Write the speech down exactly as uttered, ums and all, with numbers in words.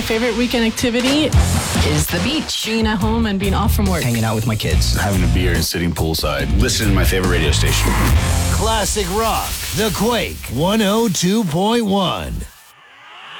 My favorite weekend activity is the beach. Being at home and being off from work. Hanging out with my kids. Having a beer and sitting poolside. Listening to my favorite radio station. Classic Rock, The Quake, one oh two point one.